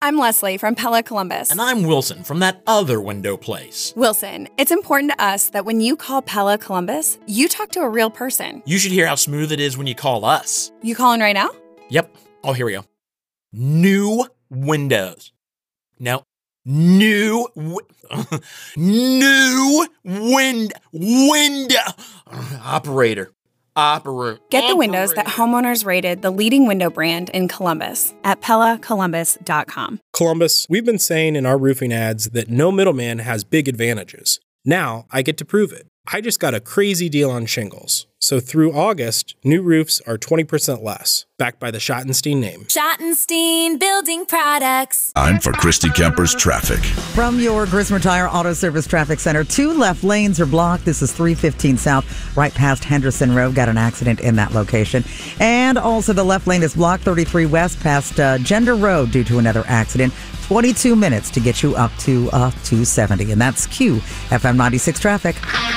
I'm Leslie from Pella Columbus. And I'm Wilson from that other window place. Wilson, it's important to us that when you call Pella Columbus, you talk to a real person. You should hear how smooth it is when you call us. You calling right now? Yep. Oh, here we go. New windows. No. New window. Operator. Get the windows that homeowners rated the leading window brand in Columbus at PellaColumbus.com. Columbus, we've been saying in our roofing ads that no middleman has big advantages. Now I get to prove it. I just got a crazy deal on shingles. So through August, new roofs are 20% less, backed by the Schottenstein name. Schottenstein Building Products. I'm for Christy Kemper's traffic. From your Grismer Tire Auto Service Traffic Center, 2 left lanes are blocked. This is 315 South, right past Henderson Road. Got an accident in that location. And also the left lane is blocked, 33 West past Gender Road due to another accident. 22 minutes to get you up to 270. And that's QFM 96 traffic.